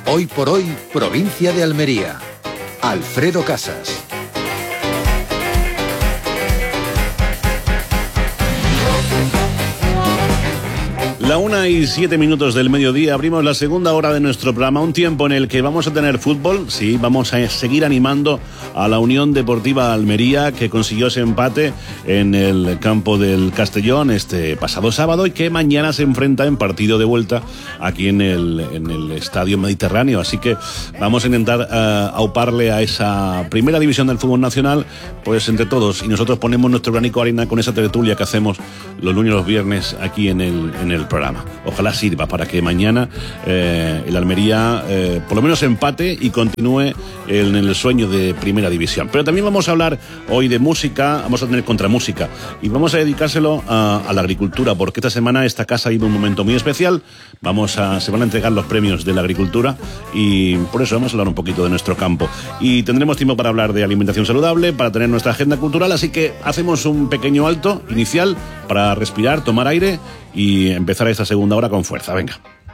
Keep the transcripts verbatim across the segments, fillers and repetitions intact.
Hoy por hoy, provincia de Almería. Alfredo Casas. La una y siete minutos del mediodía, abrimos la segunda hora de nuestro programa, un tiempo en el que vamos a tener fútbol. Sí, vamos a seguir animando a la Unión Deportiva Almería, que consiguió ese empate en el campo del Castellón este pasado sábado y que mañana se enfrenta en partido de vuelta aquí en el, en el Estadio Mediterráneo. Así que vamos a intentar uh, auparle a esa primera división del fútbol nacional, pues entre todos, y nosotros ponemos nuestro granico de arena con esa tertulia que hacemos los lunes y los viernes aquí en el, en el programa. Ojalá sirva para que mañana eh, el Almería eh, por lo menos empate y continúe en el sueño de primera división. Pero también vamos a hablar hoy de música, vamos a tener contramúsica y vamos a dedicárselo a, a la agricultura, porque esta semana esta casa vive un momento muy especial. Vamos a, se van a entregar los premios de la agricultura y por eso vamos a hablar un poquito de nuestro campo. Y tendremos tiempo para hablar de alimentación saludable, para tener nuestra agenda cultural, así que hacemos un pequeño alto inicial para respirar, tomar aire y empezar esta segunda hora con fuerza. Venga.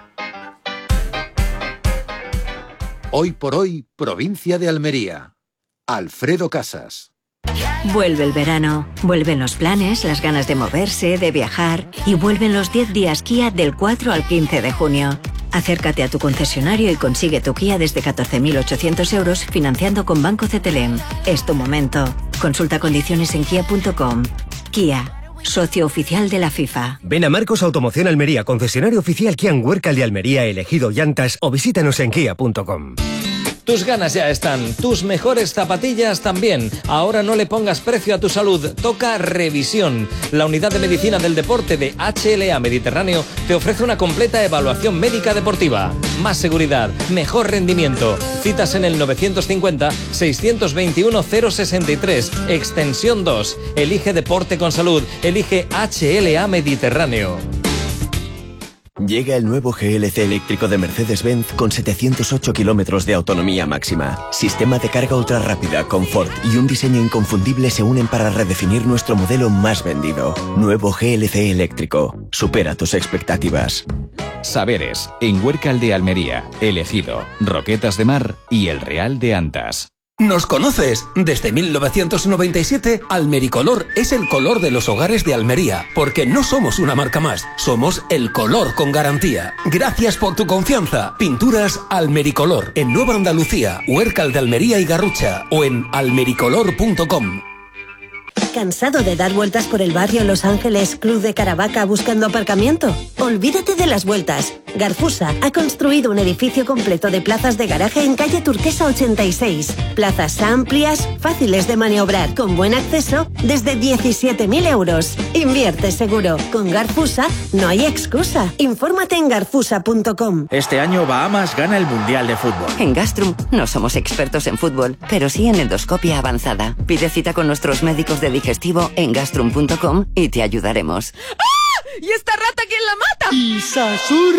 Hoy por hoy, provincia de Almería. Alfredo Casas. Vuelve el verano, vuelven los planes, las ganas de moverse, de viajar y vuelven los diez días Kia del cuatro al quince de junio. Acércate a tu concesionario y consigue tu Kia desde catorce mil ochocientos euros financiando con Banco Cetelem. Es tu momento. Consulta condiciones en kia punto com. Kia, socio oficial de la FIFA. Ven a Marcos Automoción Almería, concesionario oficial Kia en Huércal de Almería, elegido llantas, o visítanos en kia punto com. Tus ganas ya están, tus mejores zapatillas también. Ahora no le pongas precio a tu salud, toca revisión. La unidad de medicina del deporte de H L A Mediterráneo te ofrece una completa evaluación médica deportiva. Más seguridad, mejor rendimiento. Citas en el novecientos cincuenta, seiscientos veintiuno, cero sesenta y tres, extensión dos. Elige deporte con salud, elige H L A Mediterráneo. Llega el nuevo G L C eléctrico de Mercedes-Benz con setecientos ocho kilómetros de autonomía máxima. Sistema de carga ultra rápida, confort y un diseño inconfundible se unen para redefinir nuestro modelo más vendido. Nuevo G L C eléctrico. Supera tus expectativas. Saberes, en Huércal de Almería, El Ejido, Roquetas de Mar y El Real de Antas. ¿Nos conoces? Desde mil novecientos noventa y siete, Almericolor es el color de los hogares de Almería, porque no somos una marca más, somos el color con garantía. Gracias por tu confianza. Pinturas Almericolor, en Nueva Andalucía, Huércal de Almería y Garrucha, o en almericolor punto com. ¿Cansado de dar vueltas por el barrio Los Ángeles, Club de Caravaca buscando aparcamiento? Olvídate de las vueltas. Garfusa ha construido un edificio completo de plazas de garaje en calle Turquesa ochenta y seis. Plazas amplias, fáciles de maniobrar, con buen acceso, desde diecisiete mil euros. Invierte seguro. Con Garfusa no hay excusa. Infórmate en garfusa punto com. Este año Bahamas gana el Mundial de Fútbol. En Gastrum no somos expertos en fútbol, pero sí en endoscopia avanzada. Pide cita con nuestros médicos de digestivo en gastrum punto com y te ayudaremos. ¡Ah! ¿Y esta rata quién la mata? Isasur.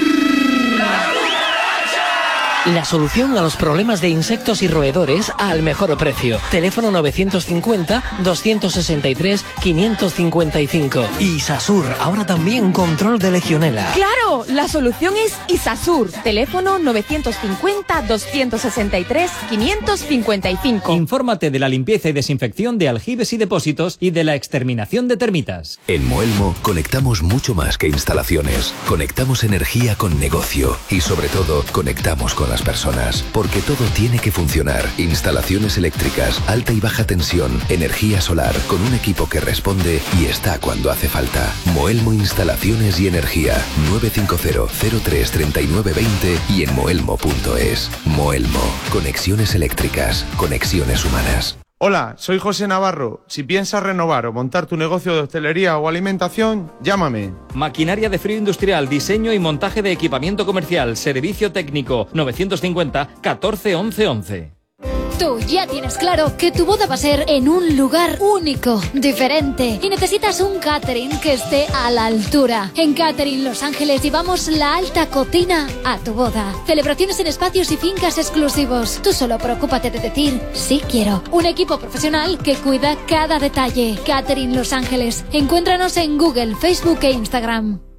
La solución a los problemas de insectos y roedores al mejor precio. Teléfono novecientos cincuenta, doscientos sesenta y tres, quinientos cincuenta y cinco. Isasur, ahora también control de legionela. ¡Claro! La solución es Isasur. Teléfono novecientos cincuenta, doscientos sesenta y tres, quinientos cincuenta y cinco. Infórmate de la limpieza y desinfección de aljibes y depósitos y de la exterminación de termitas. En Moelmo conectamos mucho más que instalaciones. Conectamos energía con negocio y sobre todo conectamos con las personas, porque todo tiene que funcionar. Instalaciones eléctricas, alta y baja tensión, energía solar, con un equipo que responde y está cuando hace falta. Moelmo Instalaciones y Energía, nueve cinco cero, cero tres, tres nueve dos cero y en moelmo punto es. Moelmo, conexiones eléctricas, conexiones humanas. Hola, soy José Navarro. Si piensas renovar o montar tu negocio de hostelería o alimentación, llámame. Maquinaria de frío industrial, diseño y montaje de equipamiento comercial, servicio técnico, novecientos cincuenta, catorce, once, once. Tú ya tienes claro que tu boda va a ser en un lugar único, diferente, y necesitas un catering que esté a la altura. En Catering Los Ángeles llevamos la alta cocina a tu boda. Celebraciones en espacios y fincas exclusivos. Tú solo preocúpate de decir sí quiero. Un equipo profesional que cuida cada detalle. Catering Los Ángeles. Encuéntranos en Google, Facebook e Instagram.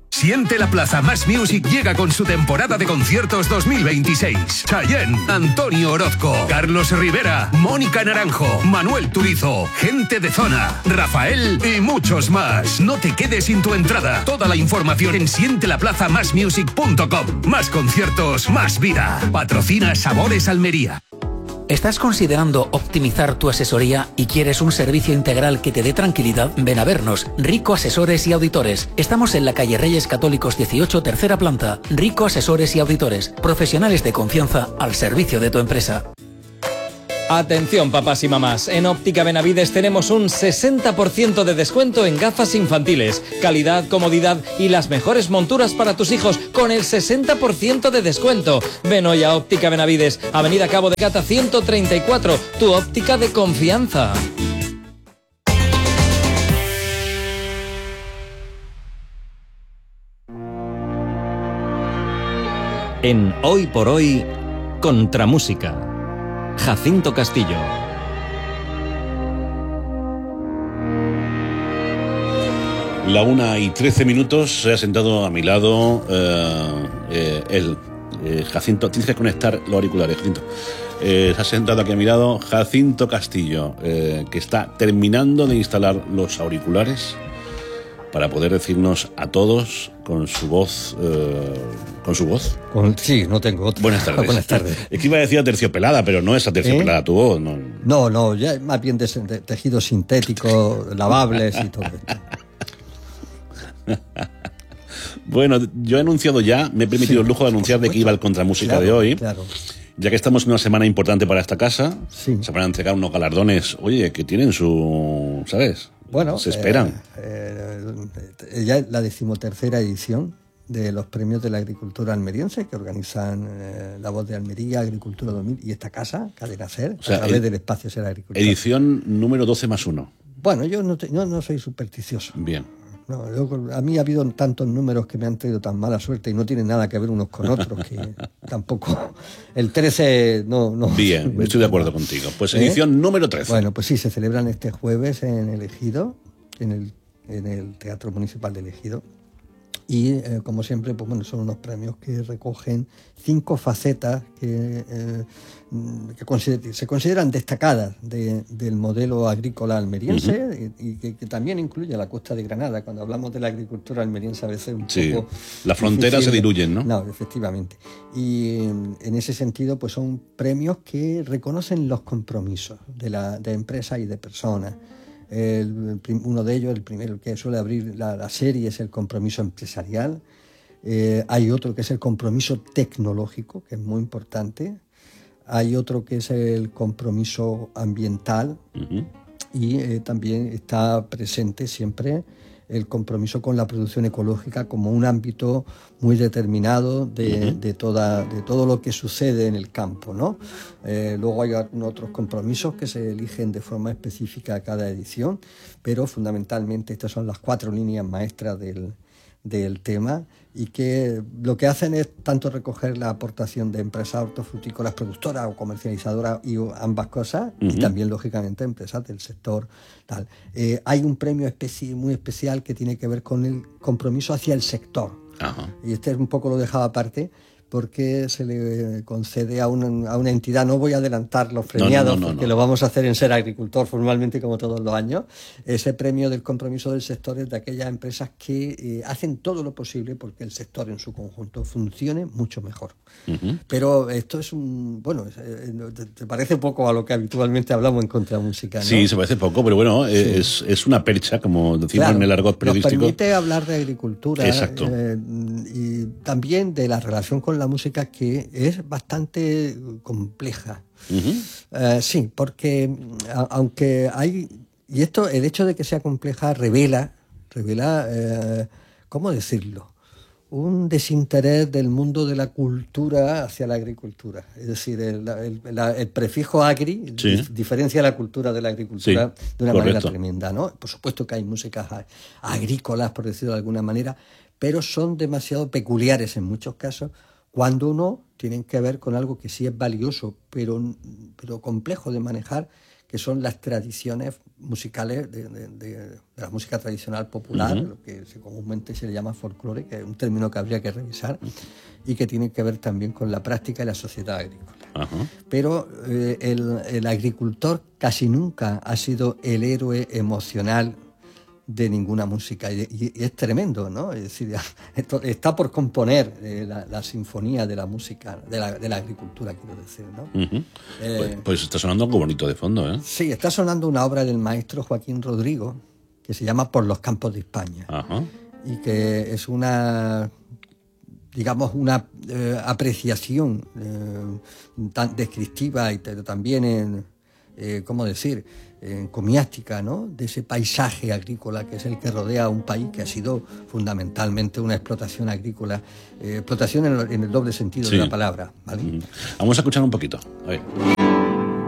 Siente la Plaza Más Music llega con su temporada de conciertos dos mil veintiséis. Chayanne, Antonio Orozco, Carlos Rivera, Mónica Naranjo, Manuel Turizo, Gente de Zona, Rafael y muchos más. No te quedes sin tu entrada. Toda la información en siente la plaza más music punto com. Más conciertos, más vida. Patrocina Sabores Almería. ¿Estás considerando optimizar tu asesoría y quieres un servicio integral que te dé tranquilidad? Ven a vernos, Rico Asesores y Auditores. Estamos en la calle Reyes Católicos dieciocho, tercera planta. Rico Asesores y Auditores, profesionales de confianza al servicio de tu empresa. Atención, papás y mamás, en Óptica Benavides tenemos un sesenta por ciento de descuento en gafas infantiles. Calidad, comodidad y las mejores monturas para tus hijos con el sesenta por ciento de descuento. Ven hoy a Óptica Benavides, Avenida Cabo de Gata ciento treinta y cuatro, tu óptica de confianza. En Hoy por Hoy, Contramúsica. Jacinto Castillo. La una y trece minutos, se ha sentado a mi lado eh, eh, él, eh, Jacinto. Tienes que conectar los auriculares, Jacinto. Eh, se ha sentado aquí a mi lado Jacinto Castillo, eh, que está terminando de instalar los auriculares para poder decirnos a todos con su voz, eh, con su voz. Con, sí, no tengo otra. Buenas tardes. Buenas tardes. Es que iba a decir aterciopelada, pero no es aterciopelada ¿Eh? tu voz. No, no, no ya más bien de, de tejidos sintéticos, lavables y todo esto. Bueno, yo he anunciado ya, me he permitido sí, el lujo de anunciar de que iba al Contramúsica claro, de hoy. Claro. Ya que estamos en una semana importante para esta casa, sí. se van a entregar unos galardones, oye, que tienen su, ¿sabes? Bueno, se esperan. Eh, eh, ya la decimotercera edición de los premios de la agricultura almeriense que organizan eh, La Voz de Almería, Agricultura dos mil y esta casa, Cadena Ser, o sea, a través el, del espacio Ser Agricultura. Edición número doce más uno. Bueno, yo no, te, yo no soy supersticioso. Bien. No, yo, a mí ha habido tantos números que me han traído tan mala suerte y no tienen nada que ver unos con otros que tampoco el trece no... no Bien, estoy de acuerdo contigo. Pues edición ¿Eh? número trece. Bueno, pues sí, se celebran este jueves en el Ejido, en el, en el Teatro Municipal del Ejido. Y eh, como siempre, pues bueno, son unos premios que recogen cinco facetas que, eh, que consider- se consideran destacadas de, del modelo agrícola almeriense uh-huh. y, y que, que también incluye la Costa de Granada. Cuando hablamos de la agricultura almeriense a veces un sí, poco... las fronteras se diluyen, ¿no? No, efectivamente. Y en ese sentido, pues son premios que reconocen los compromisos de, la, de empresas y de personas. El, el, uno de ellos, el primero que suele abrir la, la serie, es el compromiso empresarial. Eh, hay otro que es el compromiso tecnológico, que es muy importante. Hay otro que es el compromiso ambiental. Uh-huh. Y eh, también está presente siempre el compromiso con la producción ecológica como un ámbito muy determinado de, uh-huh. de, toda, de todo lo que sucede en el campo, ¿no? Eh, luego hay otros compromisos que se eligen de forma específica a cada edición, pero fundamentalmente estas son las cuatro líneas maestras del, del tema y que lo que hacen es tanto recoger la aportación de empresas hortofrutícolas productoras o comercializadoras y ambas cosas uh-huh. y también lógicamente empresas del sector tal. Eh, hay un premio especi- muy especial que tiene que ver con el compromiso hacia el sector. Ajá. Y este un poco lo dejaba aparte porque se le concede a una, a una entidad, no voy a adelantar los premiados, no, no, no, porque no. lo vamos a hacer en Ser Agricultor formalmente como todos los años. Ese premio del compromiso del sector es de aquellas empresas que eh, hacen todo lo posible porque el sector en su conjunto funcione mucho mejor. Uh-huh. Pero esto es un... Bueno, te, te parece poco a lo que habitualmente hablamos en Contramúsica, ¿no? Sí, se parece poco, pero bueno, sí. es, es una percha, como decimos claro, en el argot periodístico. Nos permite hablar de agricultura. Exacto. Eh, y también de la relación con la música, que es bastante compleja. Uh-huh. Uh, sí, porque a, aunque hay... Y esto, el hecho de que sea compleja revela, revela eh, ¿cómo decirlo? Un desinterés del mundo de la cultura hacia la agricultura. Es decir, el, el, la, el prefijo agri sí. dif, diferencia la cultura de la agricultura sí, de una correcto. manera tremenda, ¿no? Por supuesto que hay músicas agrícolas, por decirlo de alguna manera, pero son demasiado peculiares en muchos casos, cuando uno tienen que ver con algo que sí es valioso, pero, pero complejo de manejar, que son las tradiciones musicales de, de, de, de la música tradicional popular, uh-huh. lo que se, comúnmente se le llama folclore, que es un término que habría que revisar, y que tiene que ver también con la práctica y la sociedad agrícola. Uh-huh. Pero eh, el, el agricultor casi nunca ha sido el héroe emocional de ninguna música, y, y, y es tremendo, ¿no? Es decir, esto está por componer eh, la, la sinfonía de la música, de la, de la agricultura, quiero decir, ¿no? Uh-huh. eh, pues, pues está sonando algo bonito de fondo, ¿eh? Sí, está sonando una obra del maestro Joaquín Rodrigo, que se llama Por los campos de España, uh-huh. y que es una, digamos, una eh, apreciación eh, tan descriptiva y t- también en, eh, ¿cómo decir?, encomiástica, ¿no?, de ese paisaje agrícola que es el que rodea a un país que ha sido fundamentalmente una explotación agrícola, eh, explotación en el, en el doble sentido sí. de la palabra, ¿vale? Mm. Vamos a escuchar un poquito. A ver.